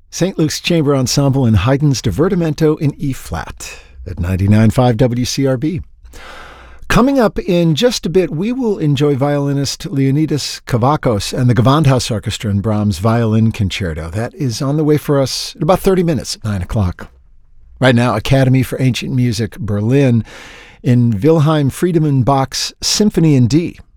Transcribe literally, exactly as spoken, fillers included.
Saint Luke's Chamber Ensemble and Haydn's Divertimento in E-flat at ninety-nine point five W C R B. Coming up in just a bit, we will enjoy violinist Leonidas Kavakos and the Gewandhaus Orchestra in Brahms' Violin Concerto. That is on the way for us in about thirty minutes at nine o'clock. Right now, Academy for Ancient Music Berlin in Wilhelm Friedemann Bach's Symphony in D,